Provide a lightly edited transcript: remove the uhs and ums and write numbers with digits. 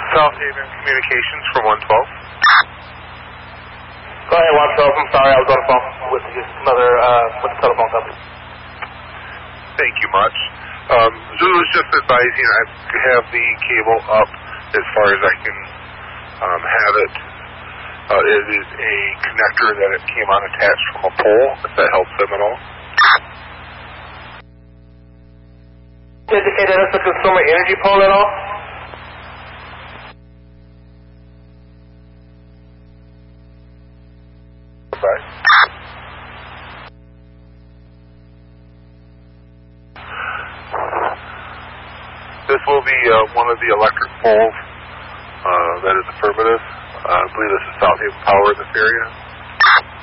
South Haven Communications for 112. Go ahead, 112. I'm sorry, I was on the phone with with the telephone company. Thank you much. Zulu's just advising I have the cable up as far as I can have it. It is a connector that it came on attached from a pole, if that helps them at all. Indicate that it's a consumer energy pole at all? Okay. This will be one of the electric poles that is affirmative. I believe this is South Haven Power in this area.